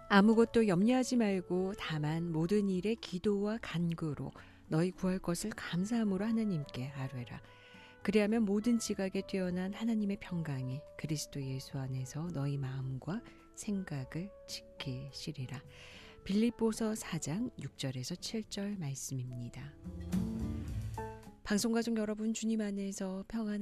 아무것도 염려하지 말고 다만 모든 일에 기도와 간구로 너희 구할 것을 감사함으로 하나님께 아뢰라. 그리하면 모든 지각에 뛰어난 하나님의 평강이 그리스도 예수 안에서 너희 마음과 생각을 지키시리라. 빌립보서 4장 6절에서 7절 말씀입니다. 방송가족 여러분, 주님 안에서 평안